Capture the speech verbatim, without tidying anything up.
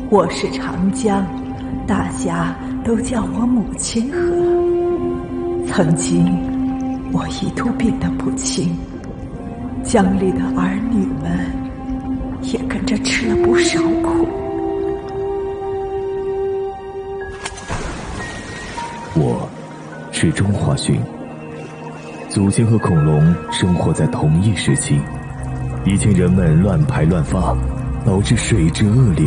我是长江，大家都叫我母亲河。曾经我一度病得不轻，江里的儿女们也跟着吃了不少苦。 我是中华鲟，祖先和恐龙生活在同一时期。以前人们乱排乱发，导致水质恶劣，